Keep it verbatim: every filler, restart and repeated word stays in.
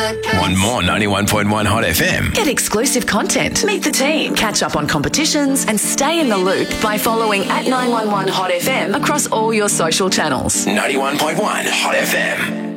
Want more ninety-one point one Hot F M? Get exclusive content, meet the team, catch up on competitions, and stay in the loop by following at nine one one Hot F M across all your social channels. ninety-one point one Hot F M.